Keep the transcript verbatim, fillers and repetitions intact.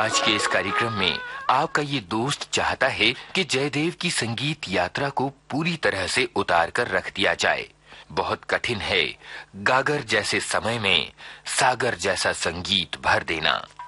आज के इस कार्यक्रम में आपका ये दोस्त चाहता है कि जयदेव की संगीत यात्रा को पूरी तरह से उतार कर रख दिया जाए। बहुत कठिन है गागर जैसे समय में सागर जैसा संगीत भर देना।